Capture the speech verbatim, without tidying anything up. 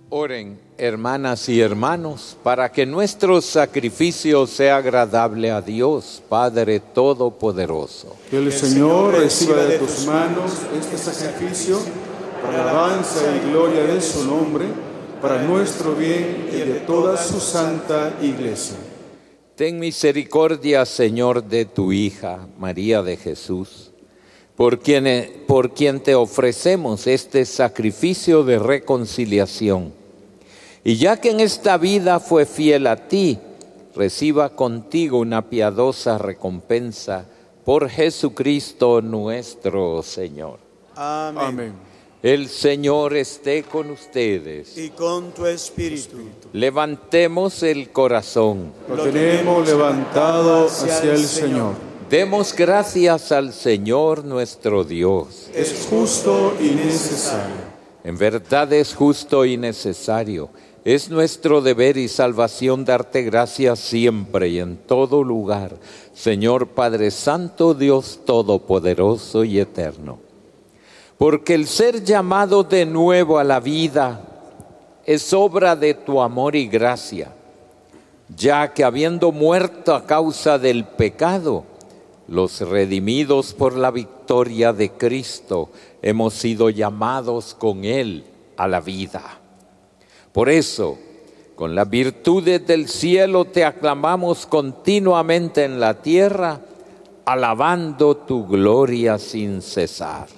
Oren, hermanas y hermanos, para que nuestro sacrificio sea agradable a Dios, Padre Todopoderoso. Que el Señor reciba de tus manos este sacrificio para alabanza y gloria de su nombre, para nuestro bien y de toda su santa Iglesia. Ten misericordia, Señor, de tu hija, María de Jesús, por quien, por quien te ofrecemos este sacrificio de reconciliación. Y ya que en esta vida fue fiel a ti, reciba contigo una piadosa recompensa por Jesucristo nuestro Señor. Amén. Amén. El Señor esté con ustedes. Y con tu espíritu. Levantemos el corazón. Lo tenemos levantado hacia el Señor. Demos gracias al Señor nuestro Dios. Es justo y necesario. En verdad es justo y necesario. Es nuestro deber y salvación darte gracias siempre y en todo lugar, Señor Padre Santo, Dios Todopoderoso y Eterno. Porque el ser llamado de nuevo a la vida es obra de tu amor y gracia, ya que habiendo muerto a causa del pecado, los redimidos por la victoria de Cristo, hemos sido llamados con Él a la vida. Por eso, con las virtudes del cielo te aclamamos continuamente en la tierra, alabando tu gloria sin cesar.